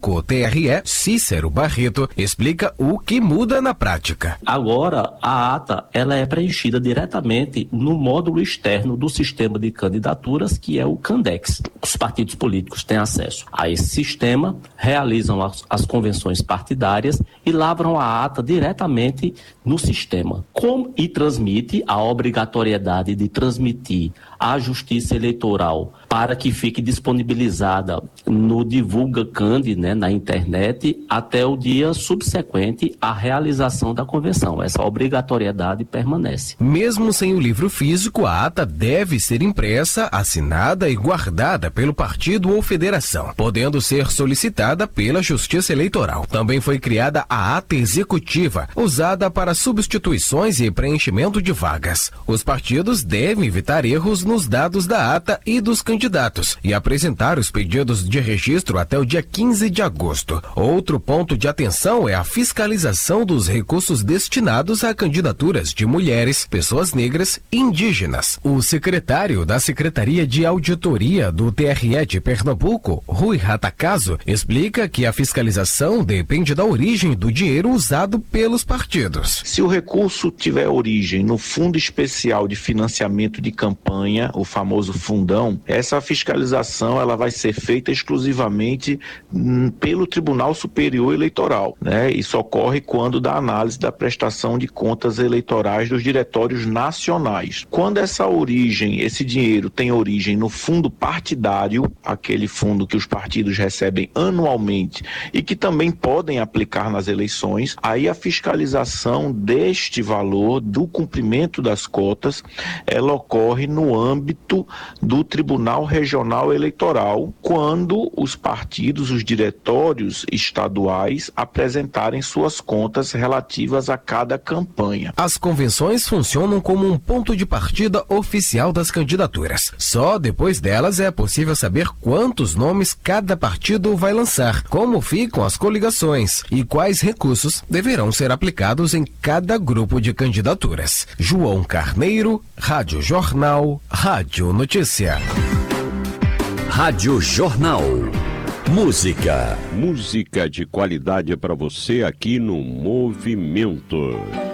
Pernambuco, TRE, Cícero Barreto, explica o que muda na prática. Agora, a ata ela é preenchida diretamente no módulo externo do sistema de candidaturas, que é o Candex. Os partidos políticos têm acesso a esse sistema, realizam as convenções partidárias e lavram a ata diretamente no sistema. E transmite a obrigatoriedade de transmitir à Justiça Eleitoral para que fique disponibilizada no Divulga Candi, na internet, até o dia subsequente à realização da convenção. Essa obrigatoriedade permanece. Mesmo sem o livro físico, a ata deve ser impressa, assinada e guardada pelo partido ou federação, podendo ser solicitada pela Justiça Eleitoral. Também foi criada a ata executiva, usada para substituições e preenchimento de vagas. Os partidos devem evitar erros nos dados da ata e dos candidatos e apresentar os pedidos de registro até o dia 15 de agosto. Outro ponto de atenção é a fiscalização dos recursos destinados a candidaturas de mulheres, pessoas negras e indígenas. O secretário da Secretaria de Auditoria do TRE de Pernambuco, Rui Ratacaso, explica que a fiscalização depende da origem do dinheiro usado pelos partidos. Se o recurso tiver origem no Fundo Especial de Financiamento de Campanha, o famoso fundão, essa fiscalização ela vai ser feita exclusivamente pelo Tribunal Superior Eleitoral, Isso ocorre quando da análise da prestação de contas eleitorais dos diretórios nacionais. Quando essa origem, esse dinheiro tem origem no fundo partidário, aquele fundo que os partidos recebem anualmente e que também podem aplicar nas eleições, aí a fiscalização deste valor, do cumprimento das cotas, ela ocorre no âmbito do Tribunal Regional Eleitoral, quando os partidos, os diretórios estaduais apresentarem suas contas relativas a cada campanha. As convenções funcionam como um ponto de partida oficial das candidaturas. Só depois delas é possível saber quantos nomes cada partido vai lançar, como ficam as coligações e quais recursos deverão ser aplicados em cada grupo de candidaturas. João Carneiro, Rádio Jornal, Rádio Notícia. Rádio Jornal. Música de qualidade para você aqui no Movimento.